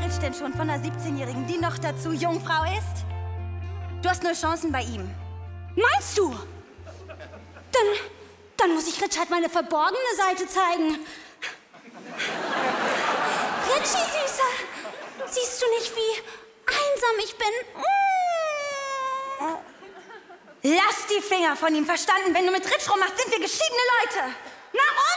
willst denn schon von einer 17-Jährigen, die noch dazu Jungfrau ist? Du hast nur Chancen bei ihm. Meinst du? Dann muss ich Richard meine verborgene Seite zeigen. Richie, Süßer, siehst du nicht, wie einsam ich bin? Lass die Finger von ihm, verstanden? Wenn du mit Rich rummachst, sind wir geschiedene Leute. Na